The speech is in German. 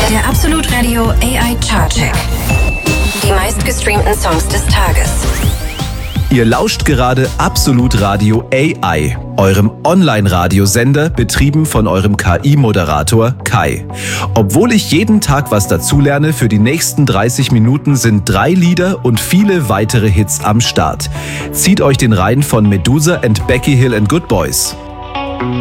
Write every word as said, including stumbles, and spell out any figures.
Der Absolut Radio A I Chartcheck. Die meistgestreamten Songs des Tages. Ihr lauscht gerade Absolut Radio A I, eurem Online-Radiosender, betrieben von eurem K I-Moderator Kai. Obwohl ich jeden Tag was dazulerne, für die nächsten dreißig Minuten sind drei Lieder und viele weitere Hits am Start. Zieht euch den rein von Medusa and Becky Hill and Good Boys.